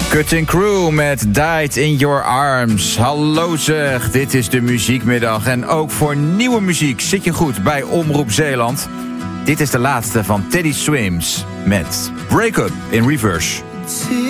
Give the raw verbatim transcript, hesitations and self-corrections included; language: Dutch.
Cutting Crew met Died in Your Arms. Hallo zeg, dit is de Muziekmiddag. En ook voor nieuwe muziek zit je goed bij Omroep Zeeland. Dit is de laatste van Teddy Swims met Break Up in Reverse.